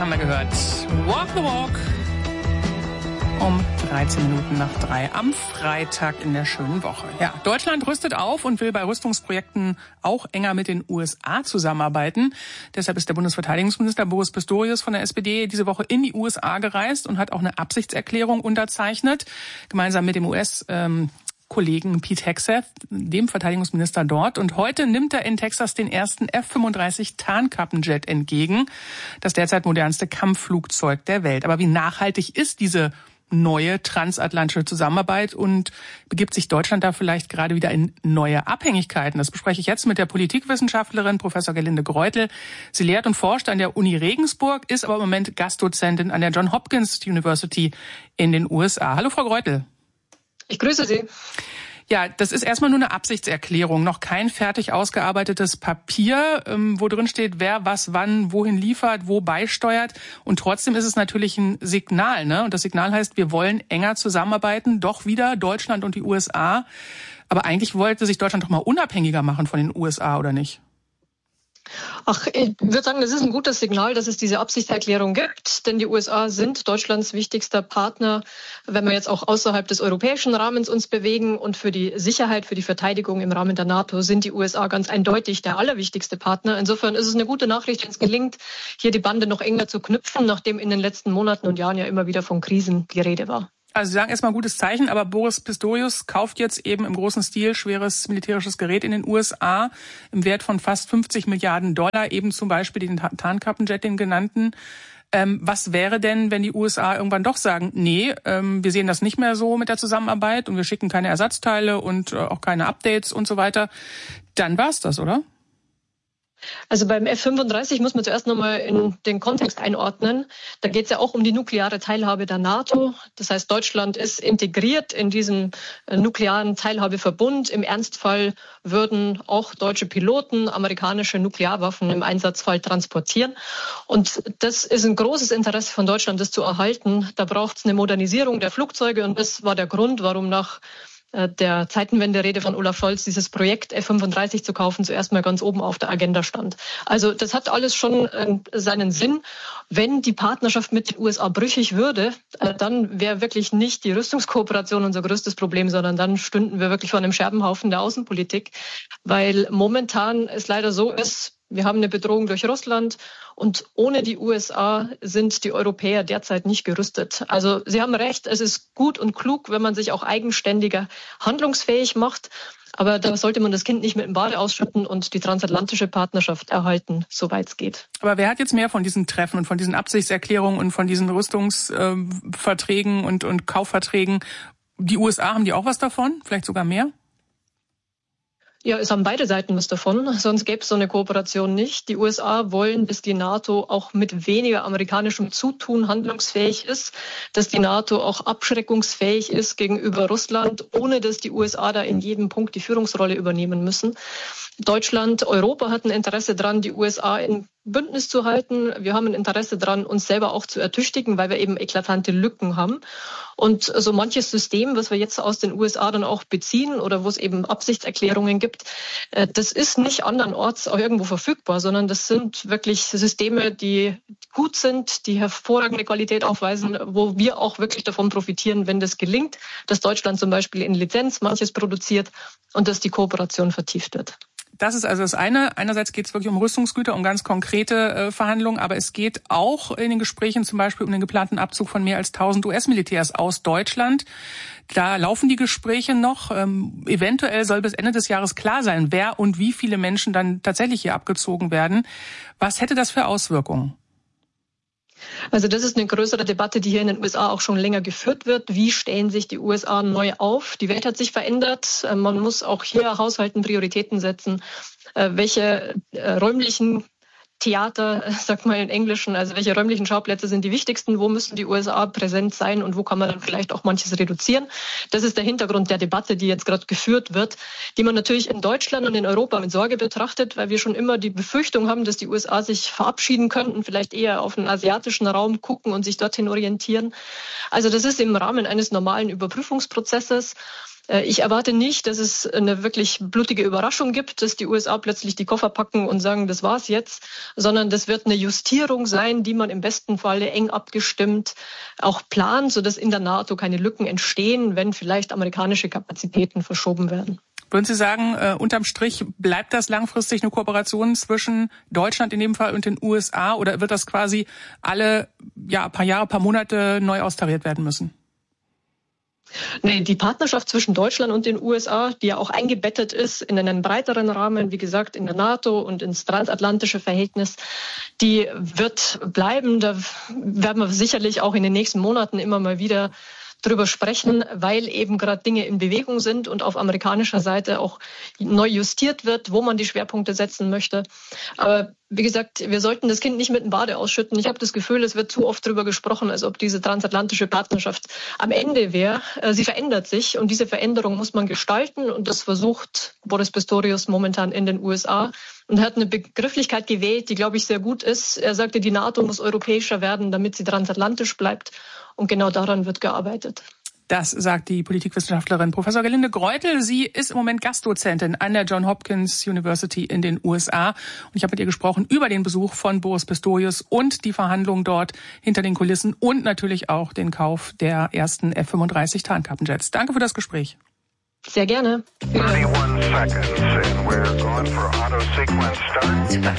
haben wir gehört. Walk the Walk. Um 13 Minuten nach 3 am Freitag in der schönen Woche. Ja, Deutschland rüstet auf und will bei Rüstungsprojekten auch enger mit den USA zusammenarbeiten. Deshalb ist der Bundesverteidigungsminister Boris Pistorius von der SPD diese Woche in die USA gereist und hat auch eine Absichtserklärung unterzeichnet, gemeinsam mit dem Kollegen Pete Hegseth, dem Verteidigungsminister dort. Und heute nimmt er in Texas den ersten F-35 Tarnkappenjet entgegen, das derzeit modernste Kampfflugzeug der Welt. Aber wie nachhaltig ist diese neue transatlantische Zusammenarbeit und begibt sich Deutschland da vielleicht gerade wieder in neue Abhängigkeiten? Das bespreche ich jetzt mit der Politikwissenschaftlerin Professor Gerlinde Greutel. Sie lehrt und forscht an der Uni Regensburg, ist aber im Moment Gastdozentin an der Johns Hopkins University in den USA. Hallo, Frau Greutel. Ich grüße Sie. Ja, das ist erstmal nur eine Absichtserklärung, noch kein fertig ausgearbeitetes Papier, wo drin steht, wer was wann wohin liefert, wo beisteuert. Und trotzdem ist es natürlich ein Signal, ne? Und das Signal heißt, wir wollen enger zusammenarbeiten, doch wieder Deutschland und die USA. Aber eigentlich wollte sich Deutschland doch mal unabhängiger machen von den USA, oder nicht? Ach, ich würde sagen, das ist ein gutes Signal, dass es diese Absichtserklärung gibt, denn die USA sind Deutschlands wichtigster Partner, wenn wir jetzt auch außerhalb des europäischen Rahmens uns bewegen, und für die Sicherheit, für die Verteidigung im Rahmen der NATO sind die USA ganz eindeutig der allerwichtigste Partner. Insofern ist es eine gute Nachricht, wenn es gelingt, hier die Bande noch enger zu knüpfen, nachdem in den letzten Monaten und Jahren ja immer wieder von Krisen die Rede war. Also Sie sagen erstmal gutes Zeichen, aber Boris Pistorius kauft jetzt eben im großen Stil schweres militärisches Gerät in den USA im Wert von fast 50 Milliarden Dollar, eben zum Beispiel den Tarnkappenjet, den genannten. Was wäre denn, wenn die USA irgendwann doch sagen, nee, wir sehen das nicht mehr so mit der Zusammenarbeit und wir schicken keine Ersatzteile und auch keine Updates und so weiter? Dann war's das, oder? Also beim F-35 muss man zuerst nochmal in den Kontext einordnen. Da geht es ja auch um die nukleare Teilhabe der NATO. Das heißt, Deutschland ist integriert in diesen nuklearen Teilhabeverbund. Im Ernstfall würden auch deutsche Piloten amerikanische Nuklearwaffen im Einsatzfall transportieren. Und das ist ein großes Interesse von Deutschland, das zu erhalten. Da braucht es eine Modernisierung der Flugzeuge, und das war der Grund, warum nach der Zeitenwende-Rede von Olaf Scholz dieses Projekt F-35 zu kaufen zuerst mal ganz oben auf der Agenda stand. Also das hat alles schon seinen Sinn. Wenn die Partnerschaft mit den USA brüchig würde, dann wäre wirklich nicht die Rüstungskooperation unser größtes Problem, sondern dann stünden wir wirklich vor einem Scherbenhaufen der Außenpolitik, weil momentan es leider so ist, wir haben eine Bedrohung durch Russland, und ohne die USA sind die Europäer derzeit nicht gerüstet. Also Sie haben recht, es ist gut und klug, wenn man sich auch eigenständiger handlungsfähig macht. Aber da sollte man das Kind nicht mit dem Bade ausschütten und die transatlantische Partnerschaft erhalten, soweit es geht. Aber wer hat jetzt mehr von diesen Treffen und von diesen Absichtserklärungen und von diesen Rüstungsverträgen und Kaufverträgen? Die USA, haben die auch was davon? Vielleicht sogar mehr? Ja, es haben beide Seiten was davon, sonst gäbe es so eine Kooperation nicht. Die USA wollen, dass die NATO auch mit weniger amerikanischem Zutun handlungsfähig ist, dass die NATO auch abschreckungsfähig ist gegenüber Russland, ohne dass die USA da in jedem Punkt die Führungsrolle übernehmen müssen. Deutschland, Europa hat ein Interesse daran, die USA in Bündnis zu halten. Wir haben ein Interesse daran, uns selber auch zu ertüchtigen, weil wir eben eklatante Lücken haben. Und so manches System, was wir jetzt aus den USA dann auch beziehen oder wo es eben Absichtserklärungen gibt, das ist nicht andernorts auch irgendwo verfügbar, sondern das sind wirklich Systeme, die gut sind, die hervorragende Qualität aufweisen, wo wir auch wirklich davon profitieren, wenn das gelingt, dass Deutschland zum Beispiel in Lizenz manches produziert und dass die Kooperation vertieft wird. Das ist also das eine. Einerseits geht es wirklich um Rüstungsgüter, um ganz konkrete Verhandlungen, aber es geht auch in den Gesprächen zum Beispiel um den geplanten Abzug von mehr als 1000 US-Militärs aus Deutschland. Da laufen die Gespräche noch. Eventuell soll bis Ende des Jahres klar sein, wer und wie viele Menschen dann tatsächlich hier abgezogen werden. Was hätte das für Auswirkungen? Also das ist eine größere Debatte, die hier in den USA auch schon länger geführt wird. Wie stellen sich die USA neu auf? Die Welt hat sich verändert. Man muss auch hier haushalten, Prioritäten setzen. Welche räumlichen Theater, sagt man im Englischen, also welche räumlichen Schauplätze sind die wichtigsten, wo müssen die USA präsent sein und wo kann man dann vielleicht auch manches reduzieren. Das ist der Hintergrund der Debatte, die jetzt gerade geführt wird, die man natürlich in Deutschland und in Europa mit Sorge betrachtet, weil wir schon immer die Befürchtung haben, dass die USA sich verabschieden könnten, vielleicht eher auf den asiatischen Raum gucken und sich dorthin orientieren. Also das ist im Rahmen eines normalen Überprüfungsprozesses. Ich erwarte nicht, dass es eine wirklich blutige Überraschung gibt, dass die USA plötzlich die Koffer packen und sagen, das war's jetzt, sondern das wird eine Justierung sein, die man im besten Falle eng abgestimmt auch plant, sodass in der NATO keine Lücken entstehen, wenn vielleicht amerikanische Kapazitäten verschoben werden. Würden Sie sagen, unterm Strich bleibt das langfristig eine Kooperation zwischen Deutschland in dem Fall und den USA, oder wird das quasi alle paar Jahre, paar Monate neu austariert werden müssen? Nee, die Partnerschaft zwischen Deutschland und den USA, die ja auch eingebettet ist in einen breiteren Rahmen, wie gesagt, in der NATO und ins transatlantische Verhältnis, die wird bleiben. Da werden wir sicherlich auch in den nächsten Monaten immer mal wieder drüber sprechen, weil eben gerade Dinge in Bewegung sind und auf amerikanischer Seite auch neu justiert wird, wo man die Schwerpunkte setzen möchte. Aber wie gesagt, wir sollten das Kind nicht mit dem Bade ausschütten. Ich habe das Gefühl, es wird zu oft drüber gesprochen, als ob diese transatlantische Partnerschaft am Ende wäre. Sie verändert sich und diese Veränderung muss man gestalten, und das versucht Boris Pistorius momentan in den USA. Und er hat eine Begrifflichkeit gewählt, die, glaube ich, sehr gut ist. Er sagte, die NATO muss europäischer werden, damit sie transatlantisch bleibt. Und genau daran wird gearbeitet. Das sagt die Politikwissenschaftlerin Professor Gerlinde Greutel. Sie ist im Moment Gastdozentin an der Johns Hopkins University in den USA. Und ich habe mit ihr gesprochen über den Besuch von Boris Pistorius und die Verhandlungen dort hinter den Kulissen und natürlich auch den Kauf der ersten F-35 Tarnkappenjets. Danke für das Gespräch. Sehr gerne. 31 seconds and we're going for auto sequence start.